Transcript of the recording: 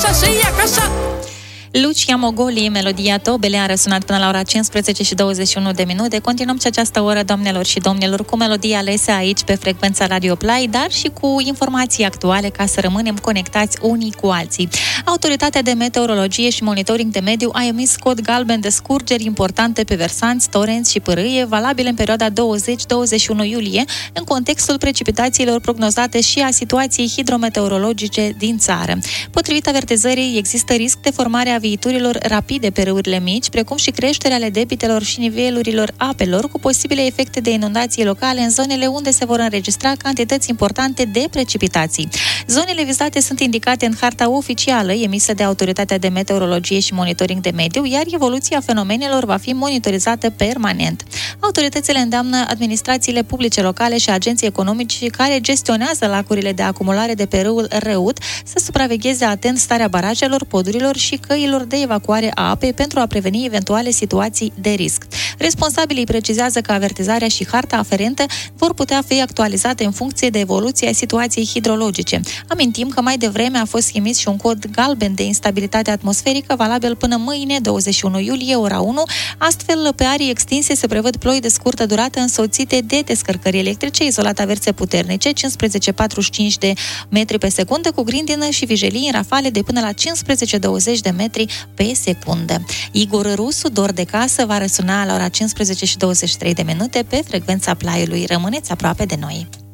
așa și ia ca așa. Lucia Mogoli, melodia Tobele, a răsunat până la ora 15 și 21 de minute. Continuăm și această oră, doamnelor și domnilor, cu melodii alese aici pe frecvența Radio Play, dar și cu informații actuale ca să rămânem conectați unii cu alții. Autoritatea de Meteorologie și Monitoring de Mediu a emis cod galben de scurgeri importante pe versanți, torenți și pârâie, valabile în perioada 20-21 iulie, în contextul precipitațiilor prognozate și a situației hidrometeorologice din țară. Potrivit avertizării, există risc de formare a viiturilor rapide pe râurile mici, precum și creșterea ale debitelor și nivelurilor apelor, cu posibile efecte de inundații locale în zonele unde se vor înregistra cantități importante de precipitații. Zonele vizate sunt indicate în harta oficială emisă de Autoritatea de Meteorologie și Monitoring de Mediu, iar evoluția fenomenelor va fi monitorizată permanent. Autoritățile îndeamnă administrațiile publice locale și agenții economici care gestionează lacurile de acumulare de pe râul Răut să supravegheze atent starea barajelor, podurilor și căilor de evacuare a apei pentru a preveni eventuale situații de risc. Responsabilii precizează că avertizarea și harta aferentă vor putea fi actualizate în funcție de evoluția situației hidrologice. Amintim că mai devreme a fost emis și un cod galben de instabilitate atmosferică valabil până mâine, 21 iulie, ora 1. Astfel, pe arii extinse se prevăd ploi de scurtă durată însoțite de descărcări electrice, izolat averse puternice, 15-45 de metri pe secundă, cu grindină și vijelii în rafale de până la 15-20 de metri pe secundă. Igor Rusu, Dor de casă, va răsuna la ora 15 și 23 de minute pe frecvența Plaiului. Rămâneți aproape de noi!